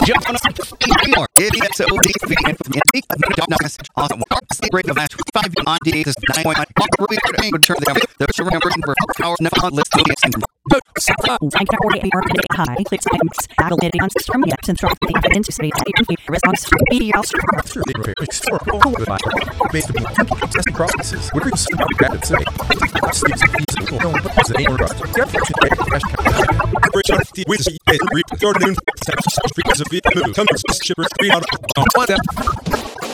Jump on a more. It's so deep. Awesome. State rate of match 5 on D is 9.9. Really good turn there. The sugar for power now on list. High clicks items. Battle it on from the absence of the anticipate response. Media based on test processes. Would reduce rapid say. With